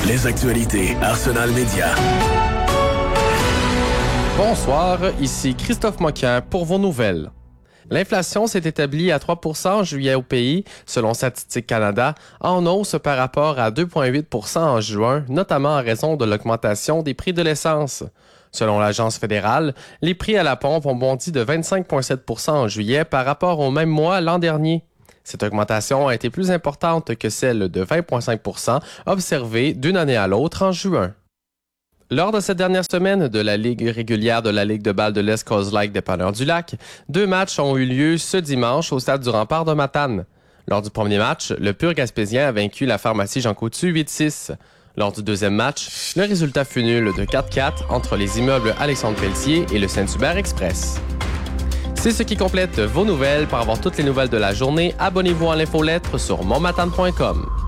Les actualités Arsenal Média. Bonsoir, ici Christophe Moquin pour vos nouvelles. L'inflation s'est établie à 3 % en juillet au pays, selon Statistique Canada, en hausse par rapport à 2,8 % en juin, notamment en raison de l'augmentation des prix de l'essence. Selon l'Agence fédérale, les prix à la pompe ont bondi de 25,7 % en juillet par rapport au même mois l'an dernier. Cette augmentation a été plus importante que celle de 20,5 % observée d'une année à l'autre en juin. Lors de cette dernière semaine de la Ligue régulière de la Ligue de balle de l'Est Cause-Lac Dépanneur du Lac, 2 matchs ont eu lieu ce dimanche au stade du Rempart de Matane. Lors du premier match, le Pur Gaspésien a vaincu la pharmacie Jean Coutu 8-6. Lors du deuxième match, le résultat fut nul de 4-4 entre les immeubles Alexandre Pelletier et le Saint-Hubert Express. C'est ce qui complète vos nouvelles. Pour avoir toutes les nouvelles de la journée, abonnez-vous à l'infolettre sur montmatane.com.